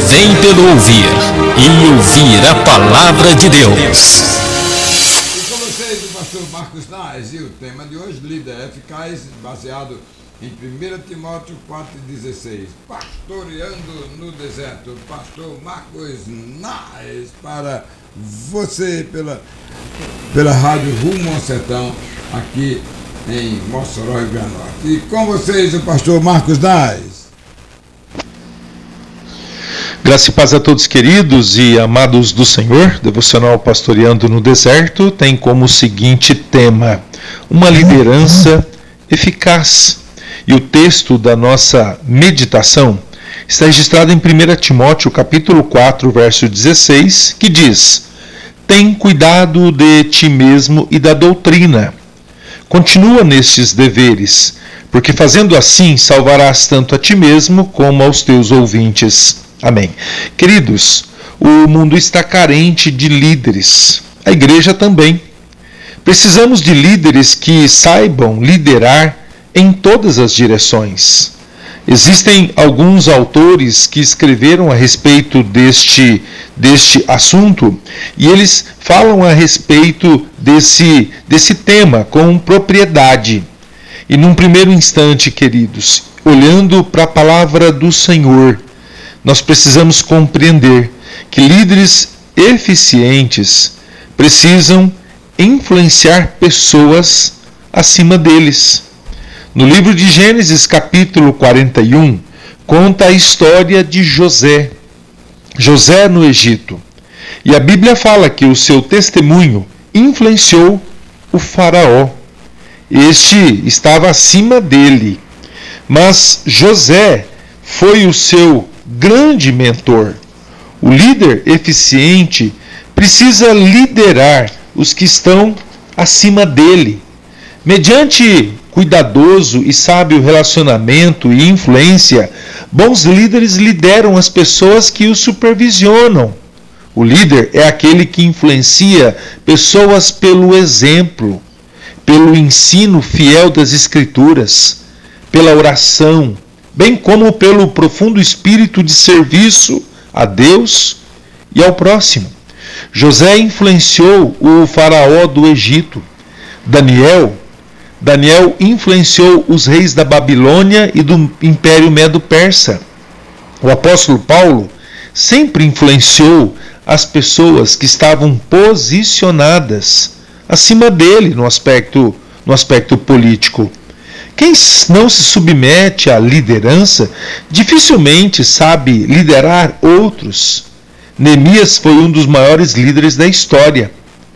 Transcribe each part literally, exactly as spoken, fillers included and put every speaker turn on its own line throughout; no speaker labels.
vem pelo ouvir, e ouvir a palavra de Deus.
E com vocês, o pastor Marcos Naes, e o tema de hoje, líder eficaz, baseado em primeira Timóteo quatro, dezesseis. Pastoreando no deserto, pastor Marcos Naes, para você, pela, pela rádio Rumo ao Sertão, aqui em Mossoró, Rio Grande do Norte. E com vocês, o pastor Marcos Naes.
Graça e paz a todos, queridos e amados do Senhor. Devocional Pastoreando no Deserto tem como seguinte tema: uma liderança eficaz. E o texto da nossa meditação está registrado em primeira Timóteo capítulo quatro, verso dezesseis, que diz: tem cuidado de ti mesmo e da doutrina. Continua nestes deveres, porque fazendo assim salvarás tanto a ti mesmo como aos teus ouvintes. Amém. Queridos, o mundo está carente de líderes, a igreja também. Precisamos de líderes que saibam liderar em todas as direções. Existem alguns autores que escreveram a respeito deste, deste assunto e eles falam a respeito desse, desse tema com propriedade. E num primeiro instante, queridos, olhando para a palavra do Senhor, nós precisamos compreender que líderes eficientes precisam influenciar pessoas acima deles. No livro de Gênesis, capítulo quarenta e um, conta a história de José. José no Egito. E a Bíblia fala que o seu testemunho influenciou o faraó. Este estava acima dele. Mas José foi o seu grande mentor. O líder eficiente precisa liderar os que estão acima dele. Mediante cuidadoso e sábio relacionamento e influência, bons líderes lideram as pessoas que os supervisionam. O líder é aquele que influencia pessoas pelo exemplo, pelo ensino fiel das Escrituras, pela oração, bem como pelo profundo espírito de serviço a Deus e ao próximo. José influenciou o faraó do Egito. Daniel, Daniel influenciou os reis da Babilônia e do Império Medo-Persa. O apóstolo Paulo sempre influenciou as pessoas que estavam posicionadas acima dele no aspecto, no aspecto político. Quem não se submete à liderança dificilmente sabe liderar outros. Neemias foi um dos maiores líderes da história.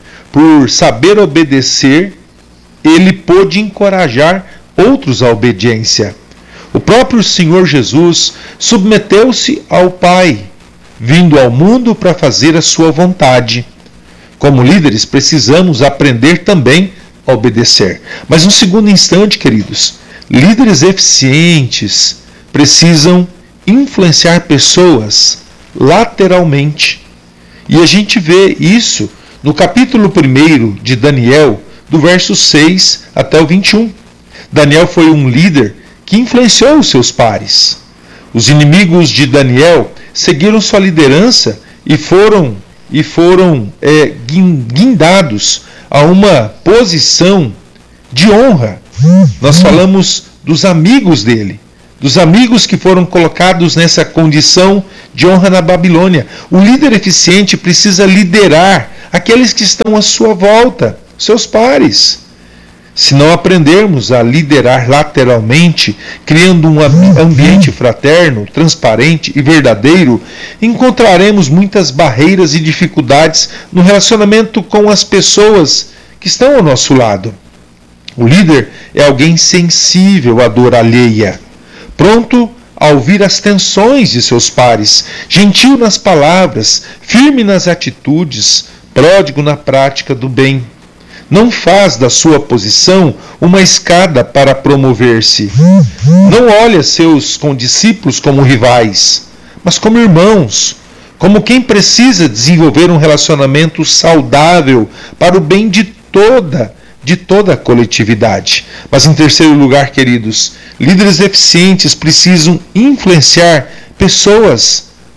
Por saber obedecer, ele pôde encorajar outros à obediência. O próprio Senhor Jesus submeteu-se ao Pai, vindo ao mundo para fazer a sua vontade. Como líderes, precisamos aprender também a obedecer. Mas no segundo instante, queridos, líderes eficientes precisam influenciar pessoas lateralmente. E a gente vê isso no capítulo primeiro de Daniel, do verso seis até o vinte e um. Daniel foi um líder que influenciou os seus pares. Os inimigos de Daniel seguiram sua liderança e foram, e foram é, guindados a uma posição de honra. Nós falamos dos amigos dele, dos amigos que foram colocados nessa condição de honra na Babilônia. O líder eficiente precisa liderar aqueles que estão à sua volta, seus pares. Se não aprendermos a liderar lateralmente, criando um ambiente fraterno, transparente e verdadeiro, encontraremos muitas barreiras e dificuldades no relacionamento com as pessoas que estão ao nosso lado. O líder é alguém sensível à dor alheia, pronto a ouvir as tensões de seus pares, gentil nas palavras, firme nas atitudes, pródigo na prática do bem. Não faz da sua posição uma escada para promover-se. Não olha seus condiscípulos como rivais, mas como irmãos, como quem precisa desenvolver um relacionamento saudável para o bem de toda, de toda a coletividade. Mas em terceiro lugar, queridos, líderes eficientes precisam influenciar pessoas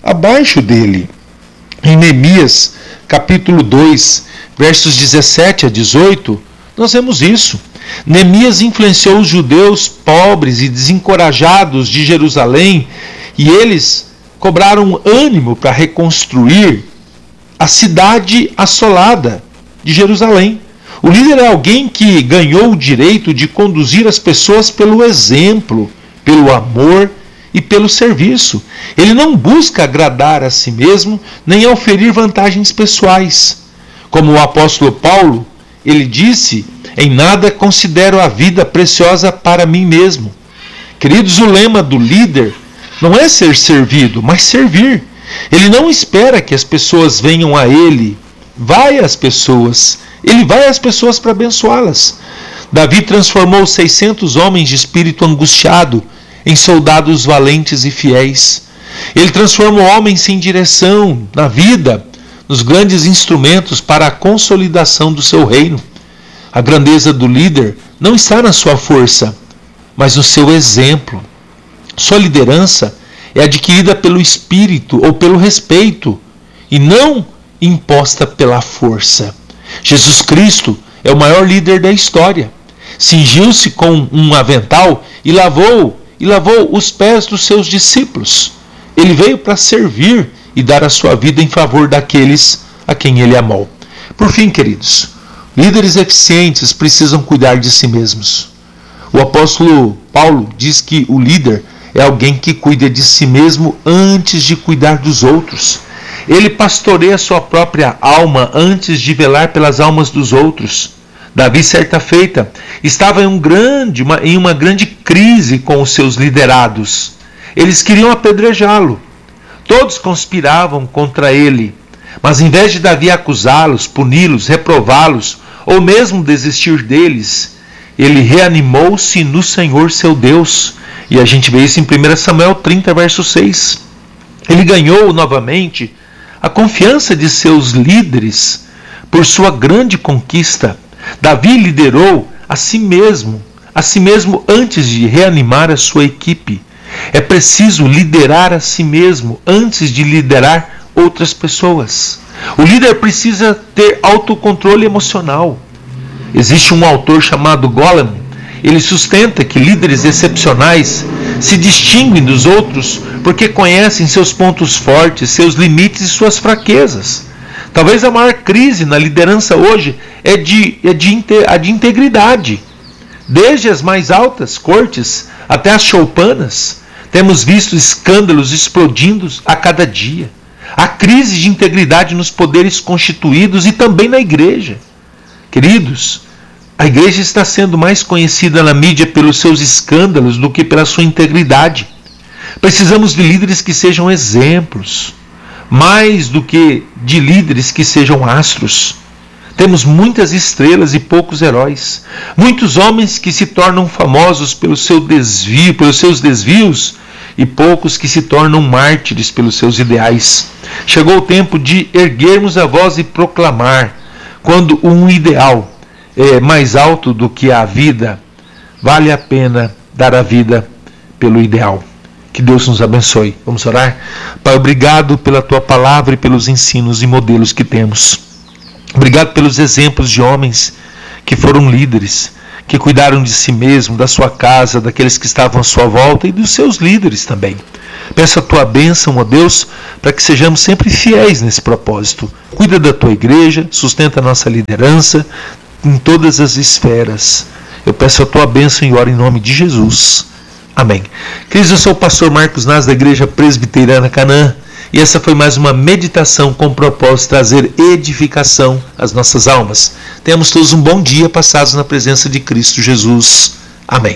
abaixo dele. Em Neemias, capítulo dois, versos dezessete a dezoito, nós vemos isso. Neemias influenciou os judeus pobres e desencorajados de Jerusalém, e eles cobraram ânimo para reconstruir a cidade assolada de Jerusalém. O líder é alguém que ganhou o direito de conduzir as pessoas pelo exemplo, pelo amor e pelo serviço. Ele não busca agradar a si mesmo, nem oferir vantagens pessoais. Como o apóstolo Paulo, ele disse: em nada considero a vida preciosa para mim mesmo. Queridos, o lema do líder não é ser servido, mas servir. Ele não espera que as pessoas venham a ele. Vai às pessoas. Ele vai às pessoas para abençoá-las. Davi transformou seiscentos homens de espírito angustiado em soldados valentes e fiéis. Ele transformou homens sem direção na vida nos grandes instrumentos para a consolidação do seu reino. A grandeza do líder não está na sua força, mas no seu exemplo. Sua liderança é adquirida pelo espírito ou pelo respeito, e não imposta pela força. Jesus Cristo é o maior líder da história. Cingiu-se com um avental e lavou, e lavou os pés dos seus discípulos. Ele veio para servir e dar a sua vida em favor daqueles a quem ele amou. Por fim, queridos, líderes eficientes precisam cuidar de si mesmos. O apóstolo Paulo diz que o líder é alguém que cuida de si mesmo antes de cuidar dos outros. Ele pastoreia sua própria alma antes de velar pelas almas dos outros. Davi, certa feita, estava em, um grande, uma, em uma grande crise com os seus liderados. Eles queriam apedrejá-lo. Todos conspiravam contra ele. Mas em vez de Davi acusá-los, puni-los, reprová-los, ou mesmo desistir deles, ele reanimou-se no Senhor seu Deus. E a gente vê isso em primeiro Samuel trinta, verso seis. Ele ganhou novamente a confiança de seus líderes por sua grande conquista. Davi liderou a si mesmo, a si mesmo antes de reanimar a sua equipe. É preciso liderar a si mesmo antes de liderar outras pessoas. O líder precisa ter autocontrole emocional. Existe um autor chamado Goleman. Ele sustenta que líderes excepcionais se distinguem dos outros porque conhecem seus pontos fortes, seus limites e suas fraquezas. Talvez a maior crise na liderança hoje é, de, é de, a de integridade. Desde as mais altas cortes até as choupanas, temos visto escândalos explodindo a cada dia. Há crise de integridade nos poderes constituídos e também na igreja. Queridos, a igreja está sendo mais conhecida na mídia pelos seus escândalos do que pela sua integridade. Precisamos de líderes que sejam exemplos, mais do que de líderes que sejam astros. Temos muitas estrelas e poucos heróis. Muitos homens que se tornam famosos pelo seu desvio, pelos seus desvios, e poucos que se tornam mártires pelos seus ideais. Chegou o tempo de erguermos a voz e proclamar: quando um ideal é mais alto do que a vida, vale a pena dar a vida pelo ideal. Que Deus nos abençoe. Vamos orar? Pai, obrigado pela Tua palavra e pelos ensinos e modelos que temos. Obrigado pelos exemplos de homens que foram líderes, que cuidaram de si mesmo, da sua casa, daqueles que estavam à sua volta e dos seus líderes também. Peço a Tua bênção, ó Deus, para que sejamos sempre fiéis nesse propósito. Cuida da Tua igreja, sustenta a nossa liderança em todas as esferas. Eu peço a Tua bênção e oro em nome de Jesus. Amém. Queridos, eu sou o pastor Marcos Nas da Igreja Presbiteriana Canaã, e essa foi mais uma meditação com o propósito de trazer edificação às nossas almas. Tenhamos todos um bom dia passados na presença de Cristo Jesus. Amém.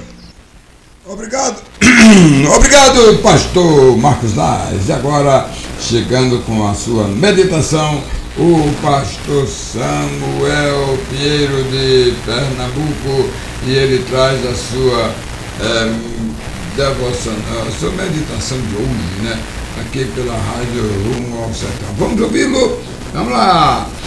Obrigado, obrigado, pastor Marcos Nas. E agora, chegando com a sua meditação, o pastor Samuel Pinheiro de Pernambuco, e ele traz a sua é, devocional, a sua meditação de hoje, né? Aqui pela rádio Rumo ao Sertão. Vamos ouvi-lo? Vamos lá!